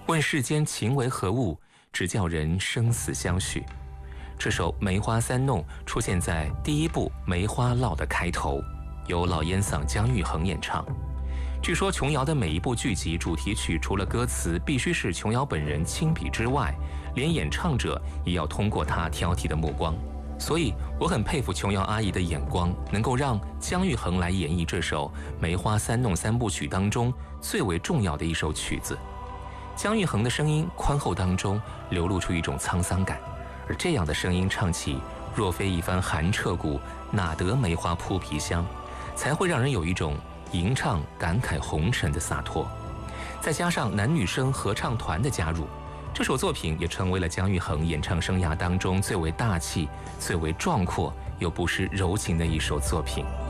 问世间情为何物，只叫人生死相许。这首《梅花三弄》出现在第一部《梅花烙》的开头，由老烟嗓姜育恒演唱。据说琼瑶的每一部剧集主题曲，除了歌词必须是琼瑶本人亲笔之外，连演唱者也要通过她挑剔的目光。所以我很佩服琼瑶阿姨的眼光，能够让姜育恒来演绎这首《梅花三弄》三部曲当中最为重要的一首曲子。姜育恒的声音宽厚当中流露出一种沧桑感，而这样的声音唱起若非一番寒彻骨，哪得梅花扑鼻香，才会让人有一种吟唱感慨红尘的洒脱。再加上男女生合唱团的加入，这首作品也成为了姜育恒演唱生涯当中最为大气、最为壮阔又不失柔情的一首作品。